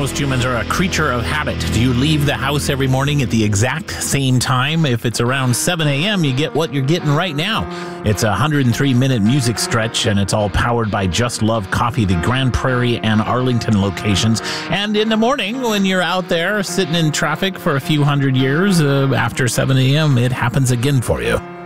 most humans are a creature of habit. Do you leave the house every morning at the exact same time? If it's around 7 a.m., you get what you're getting right now. It's a 103-minute music stretch, and it's all powered by Just Love Coffee, the Grand Prairie and Arlington locations. And in the morning, when you're out there sitting in traffic for a few hundred years, after 7 a.m., it happens again for you.